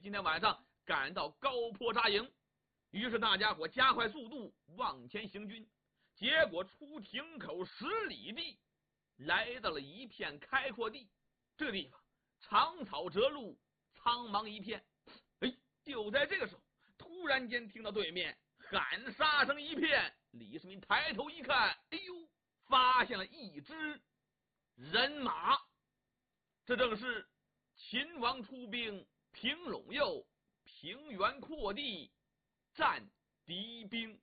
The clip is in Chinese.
今天晚上赶到高坡扎营。于是大家伙加快速度往前行军，结果出亭口10里地，来到了一片开阔地。这个地方长草折路，苍茫一片。就在这个时候，突然间听到对面喊杀声一片。李世民抬头一看，哎呦，发现了一支人马。这正是秦王出兵平陇右，平原扩地战敌兵。